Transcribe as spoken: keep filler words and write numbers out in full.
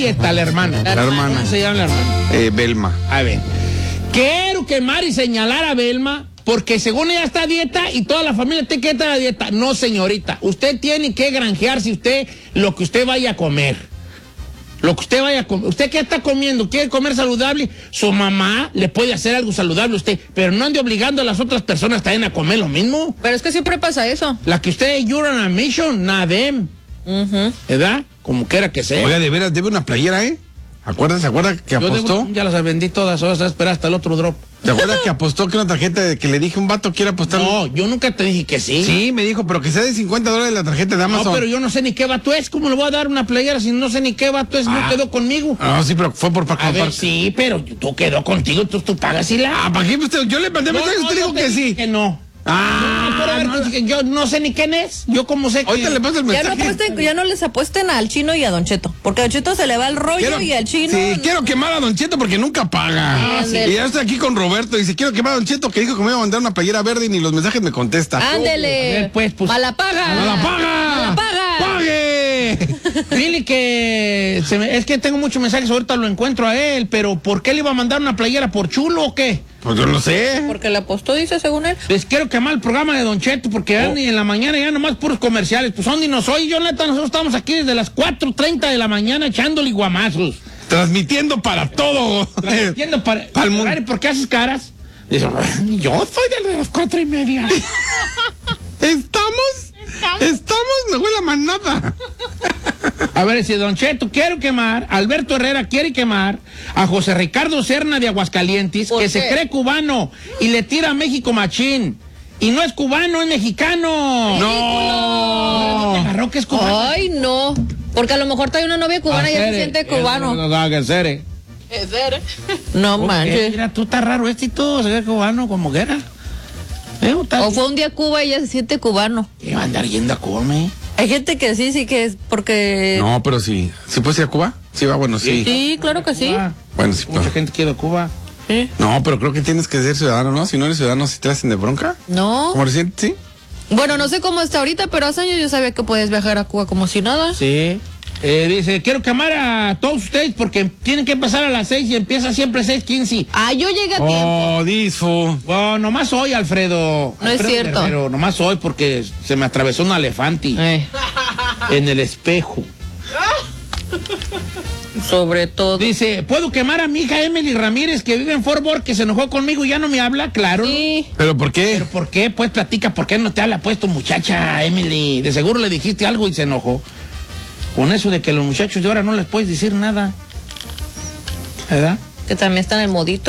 dieta, la hermana. La hermana. ¿Cómo se llama la hermana? Eh, Belma. A ver. Quiero quemar y señalar a Belma, porque según ella está a dieta y toda la familia tiene que estar a dieta. No, señorita. Usted tiene que granjearse usted lo que usted vaya a comer. Lo que usted vaya a comer. ¿Usted qué está comiendo? ¿Quiere comer saludable? Su mamá le puede hacer algo saludable a usted, pero no ande obligando a las otras personas también a comer lo mismo. Pero es que siempre pasa eso. La que usted, you're on a mission, nada de. Uh-huh. ¿Verdad? Como quiera que sea. Oiga, de veras, debe una playera, ¿eh? ¿Acuerdas? ¿Se acuerda que Yo apostó? debo, ya las vendí todas, ahora se va a esperar hasta el otro drop. ¿Te acuerdas que apostó que una tarjeta de que le dije un vato quiere apostar? No, yo nunca te dije que sí. Sí, me dijo, pero que sea de cincuenta dólares la tarjeta de Amazon. No, pero yo no sé ni qué vato es. ¿Cómo le voy a dar una playera si no sé ni qué vato es? Ah. No quedó conmigo. No, sí, pero fue por para A ver, sí, pero tú quedó contigo, tú, tú pagas y la... Ah, ¿para qué usted? Yo le mandé No, mensaje y no, usted yo dijo te que dije sí. que no. Ah, No, pero a ver, no. que yo no sé ni quién es. Yo como sé que... Ahorita le paso el Ya no, mensaje. apuesten, ya no les apuesten al Chino y a Don Cheto, porque a Don Cheto se le va el rollo Quiero- y al Chino... Sí, no. quiero quemar a Don Cheto porque nunca paga. Ah, sí. Y ya estoy aquí con Roberto. Dice, quiero quemar a Don Cheto que dijo que me iba a mandar una playera verde y ni los mensajes me contesta. Ándele. A ver, pues, pues. ¡Mala paga! ¡No la paga! ¡Mala paga! ¡Pague! Dile que... se me- es que tengo muchos mensajes, ahorita lo encuentro a él, pero ¿por qué le iba a mandar una playera? ¿Por chulo o qué? Pues yo no sé. Porque le apostó, dice, según él. Les quiero quemar el programa de Don Cheto porque ya ni en la mañana ya nomás puros comerciales. Pues son y no soy. Yo neta, nosotros estamos aquí desde las cuatro treinta de la mañana echándole guamazos. Transmitiendo para todo. Entiendo para... Pa'l mundo. Ay, ¿por qué haces caras? Dice, yo soy de las cuatro y media. ¿Estamos? ¿Estamos? Me huele a manada. A ver, si Don Cheto quiero quemar, Alberto Herrera quiere quemar a José Ricardo Serna de Aguascalientes, ¿Por que qué? se cree cubano y le tira a México machín. Y no es cubano, es mexicano. No. ¿Te agarró que es cubano? Ay, no. Porque a lo mejor trae una novia cubana y ya se siente cubano. No, no, que ser. No Okay, manches. mira, tú estás raro este y todo, se ve cubano como que era. Eh, está- O fue un día a Cuba y ya se siente cubano. ¿Qué va a andar yendo a Cuba, me? Hay gente que sí, sí que es porque... No, pero sí. ¿Sí puedes ir a Cuba? Sí, va, bueno, sí. Sí, claro que sí. Ah, Bueno, sí. mucha pero- gente quiere a Cuba. Sí. No, pero creo que tienes que ser ciudadano, ¿no? Si no eres ciudadano, si te hacen de bronca. No. Como recién, sí. Bueno, no sé cómo está ahorita, pero hace años yo sabía que podías viajar a Cuba como si nada. Sí. Eh, dice, quiero quemar a todos ustedes porque tienen que empezar a las seis y empieza siempre seis quince. Ah, yo llegué a tiempo. Oh, disfo. Bueno, nomás hoy, Alfredo. No es Alfredo cierto. Guerrero, nomás hoy porque se me atravesó un elefante Eh, en el espejo. sobre todo. Dice, ¿puedo quemar a mi hija Emily Ramírez que vive en Fort Worth, que se enojó conmigo y ya no me habla? Claro. Sí. ¿Pero por qué? ¿Pero por qué? Pues platica, ¿por qué no te habla pues tu muchacha, Emily? De seguro le dijiste algo y se enojó. Con eso de que los muchachos de ahora no les puedes decir nada. ¿Verdad? Que también está en el modito.